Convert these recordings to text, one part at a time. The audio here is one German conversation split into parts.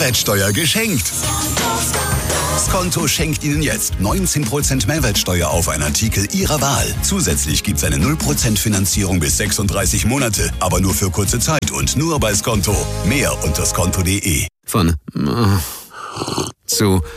Mehrwertsteuer geschenkt. Skonto schenkt Ihnen jetzt 19% Mehrwertsteuer auf einen Artikel Ihrer Wahl. Zusätzlich gibt es eine 0% Finanzierung bis 36 Monate, aber nur für kurze Zeit und nur bei Skonto. Mehr unter skonto.de. Von zu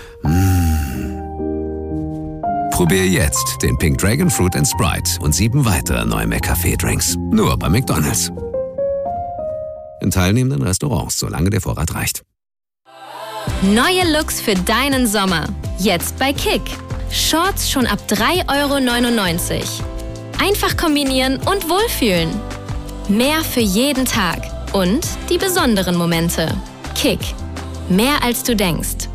Probier jetzt den Pink Dragon Fruit & Sprite und 7 weitere neue McCafé-Drinks. Nur bei McDonald's. In teilnehmenden Restaurants, solange der Vorrat reicht. Neue Looks für deinen Sommer. Jetzt bei Kick. Shorts schon ab 3,99 €. Einfach kombinieren und wohlfühlen. Mehr für jeden Tag. Und die besonderen Momente. Kick. Mehr als du denkst.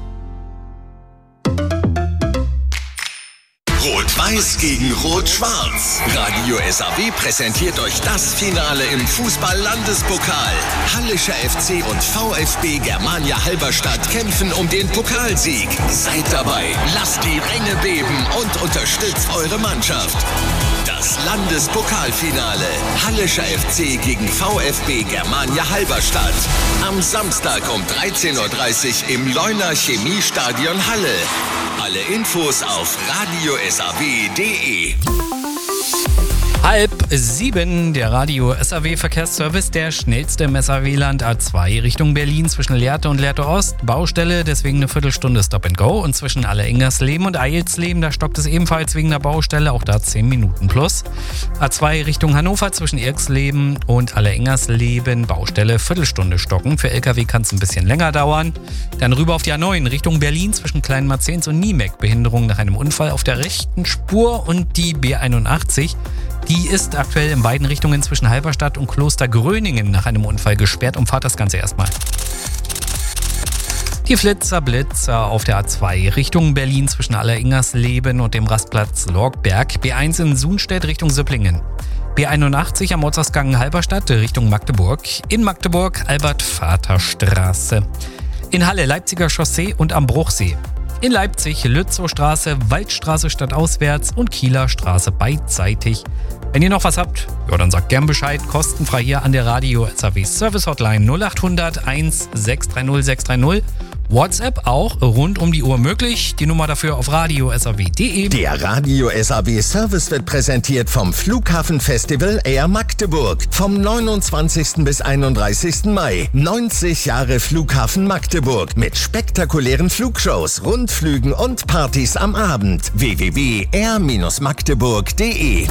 Rot-Weiß gegen Rot-Schwarz. Radio SAW präsentiert euch das Finale im Fußball-Landespokal. Hallischer FC und VfB Germania Halberstadt kämpfen um den Pokalsieg. Seid dabei, lasst die Ränge beben und unterstützt eure Mannschaft. Das Landespokalfinale. Hallischer FC gegen VfB Germania Halberstadt. Am Samstag um 13:30 Uhr im Leuner Chemiestadion Halle. Alle Infos auf radiosaw.de. 6:30, der Radio SAW Verkehrsservice, der schnellste im SAW-Land A2 Richtung Berlin zwischen Lehrte und Lehrte Ost. Baustelle, deswegen eine Viertelstunde Stop and Go. Und zwischen Alleingersleben und Eilsleben, da stoppt es ebenfalls wegen der Baustelle, auch da 10 Minuten plus. A2 Richtung Hannover zwischen Irksleben und Alleingersleben, Baustelle, Viertelstunde stocken. Für LKW kann es ein bisschen länger dauern. Dann rüber auf die A9 Richtung Berlin zwischen Kleinmarzens und Niemek. Behinderung nach einem Unfall auf der rechten Spur. Und die B81, die ist aktuell in beiden Richtungen zwischen Halberstadt und Klostergröningen nach einem Unfall gesperrt. Umfahrt das Ganze erstmal. Die Flitzer-Blitzer auf der A2 Richtung Berlin zwischen Alleringersleben und dem Rastplatz Lorgberg. B1 in Sunstedt Richtung Süpplingen. B81 am Ortsausgang Halberstadt Richtung Magdeburg. In Magdeburg Albert-Vater-Straße. In Halle Leipziger Chaussee und am Bruchsee. In Leipzig Lützowstraße, Waldstraße stadtauswärts und Kieler Straße beidseitig. Wenn ihr noch was habt, ja, dann sagt gern Bescheid. Kostenfrei hier an der Radio SAW Service Hotline 0800 1630 630. WhatsApp auch rund um die Uhr möglich. Die Nummer dafür auf radiosaw.de. Der Radio SAW Service wird präsentiert vom Flughafenfestival Air Magdeburg. Vom 29. bis 31. Mai. 90 Jahre Flughafen Magdeburg mit spektakulären Flugshows, Rundflügen und Partys am Abend. www.air-magdeburg.de.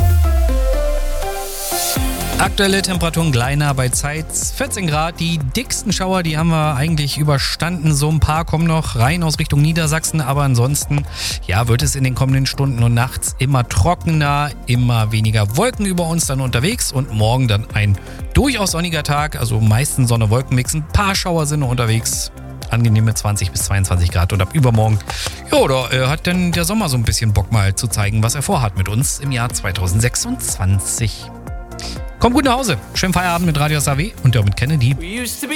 Aktuelle Temperaturen kleiner bei Zeitz 14 Grad. Die dicksten Schauer, die haben wir eigentlich überstanden. So ein paar kommen noch rein aus Richtung Niedersachsen. Aber ansonsten, ja, wird es in den kommenden Stunden und nachts immer trockener, immer weniger Wolken über uns dann unterwegs. Und morgen dann ein durchaus sonniger Tag. Also meistens Sonne-Wolken-Mix. Ein paar Schauer sind noch unterwegs. Angenehme 20 bis 22 Grad. Und ab übermorgen, ja, da hat dann der Sommer so ein bisschen Bock mal zu zeigen, was er vorhat mit uns im Jahr 2026. Kommt gut nach Hause. Schönen Feierabend mit Radio SAW und damit Kennedy.